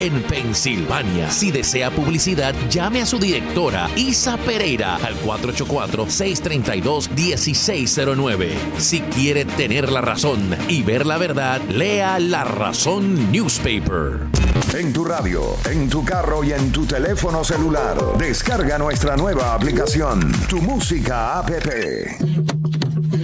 en Pensilvania. Si desea publicidad, llame a su directora Isa Pereira al 484-632-1609. Si quiere tener la razón y ver la verdad, lea La Razón Newspaper. En tu radio, en tu carro y en tu teléfono celular. Descarga nuestra nueva aplicación, Tu Música App.